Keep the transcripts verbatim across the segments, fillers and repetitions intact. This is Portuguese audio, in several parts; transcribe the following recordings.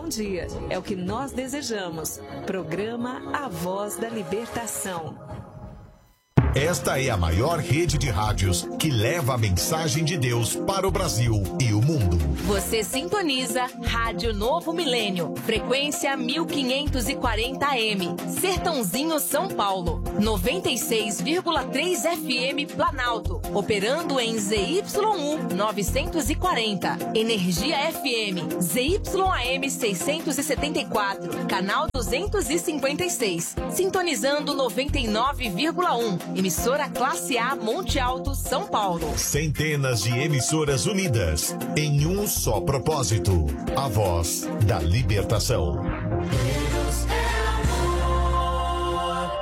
dia. É o que nós desejamos. Programa A Voz da Libertação. Esta é a maior rede de rádios que leva a mensagem de Deus para o Brasil e o mundo. Você sintoniza Rádio Novo Milênio, frequência mil quinhentos e quarenta A M, Sertãozinho, São Paulo, noventa e seis vírgula três F M Planalto, operando em Z Y U novecentos e quarenta, Energia F M, Z Y A M seiscentos e setenta e quatro, canal duzentos e cinquenta e seis, sintonizando noventa e nove vírgula um, emissora Classe A Monte Alto, São Paulo. Centenas de emissoras unidas em um só propósito: a voz da libertação. Deus é amor.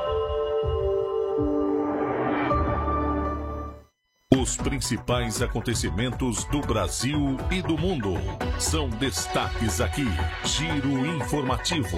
Os principais acontecimentos do Brasil e do mundo são destaques aqui. Giro informativo.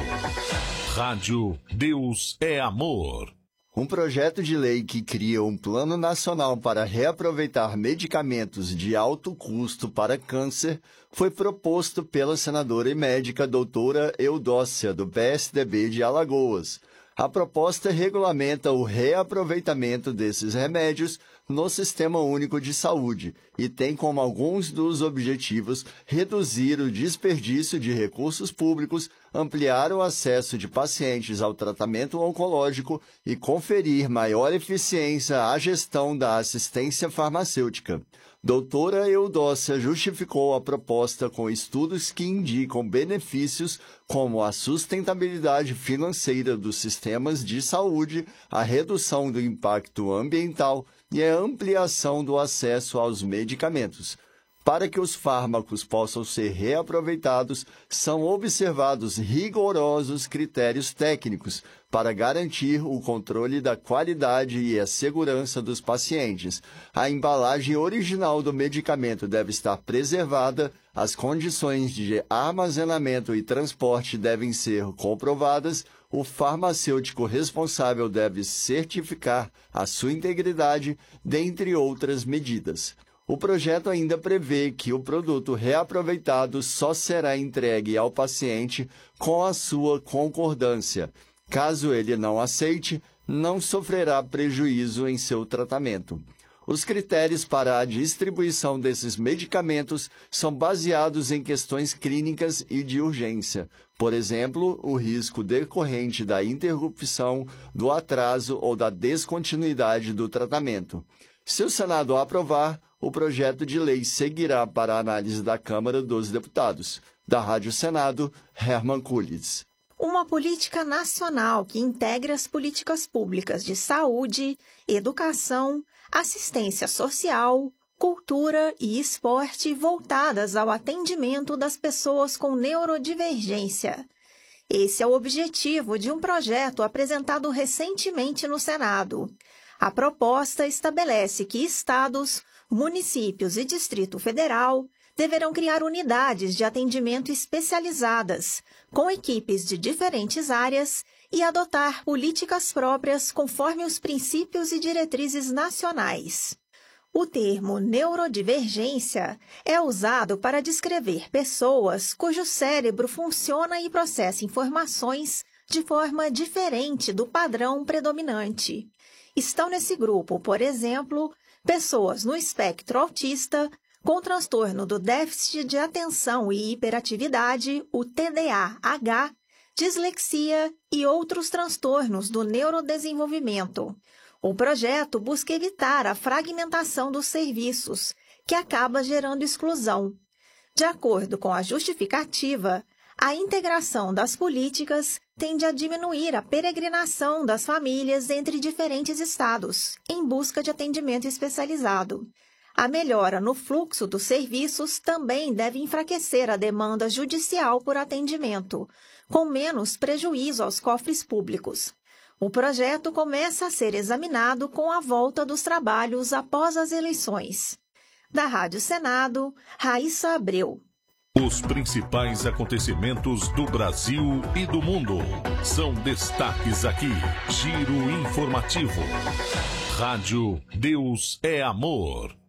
Rádio Deus é Amor. Um projeto de lei que cria um plano nacional para reaproveitar medicamentos de alto custo para câncer foi proposto pela senadora e médica doutora Eudócia, do P S D B de Alagoas. A proposta regulamenta o reaproveitamento desses remédios no Sistema Único de Saúde e tem como alguns dos objetivos reduzir o desperdício de recursos públicos, ampliar o acesso de pacientes ao tratamento oncológico e conferir maior eficiência à gestão da assistência farmacêutica. Doutora Eudócia justificou a proposta com estudos que indicam benefícios como a sustentabilidade financeira dos sistemas de saúde, a redução do impacto ambiental e a ampliação do acesso aos medicamentos. Para que os fármacos possam ser reaproveitados, são observados rigorosos critérios técnicos para garantir o controle da qualidade e a segurança dos pacientes. A embalagem original do medicamento deve estar preservada, as condições de armazenamento e transporte devem ser comprovadas, o farmacêutico responsável deve certificar a sua integridade, dentre outras medidas. O projeto ainda prevê que o produto reaproveitado só será entregue ao paciente com a sua concordância. Caso ele não aceite, não sofrerá prejuízo em seu tratamento. Os critérios para a distribuição desses medicamentos são baseados em questões clínicas e de urgência. Por exemplo, o risco decorrente da interrupção, do atraso ou da descontinuidade do tratamento. Se o Senado aprovar, o projeto de lei seguirá para a análise da Câmara dos Deputados. Da Rádio Senado, Herman Kulitz. Uma política nacional que integra as políticas públicas de saúde, educação, assistência social, cultura e esporte voltadas ao atendimento das pessoas com neurodivergência. Esse é o objetivo de um projeto apresentado recentemente no Senado. A proposta estabelece que estados, municípios e Distrito Federal deverão criar unidades de atendimento especializadas, com equipes de diferentes áreas, e adotar políticas próprias conforme os princípios e diretrizes nacionais. O termo neurodivergência é usado para descrever pessoas cujo cérebro funciona e processa informações de forma diferente do padrão predominante. Estão nesse grupo, por exemplo, pessoas no espectro autista, com transtorno do déficit de atenção e hiperatividade, o T D A H, dislexia e outros transtornos do neurodesenvolvimento. O projeto busca evitar a fragmentação dos serviços, que acaba gerando exclusão. De acordo com a justificativa, a integração das políticas tende a diminuir a peregrinação das famílias entre diferentes estados, em busca de atendimento especializado. A melhora no fluxo dos serviços também deve enfraquecer a demanda judicial por atendimento, com menos prejuízo aos cofres públicos. O projeto começa a ser examinado com a volta dos trabalhos após as eleições. Da Rádio Senado, Raíssa Abreu. Os principais acontecimentos do Brasil e do mundo são destaques aqui. Giro informativo. Rádio Deus é Amor.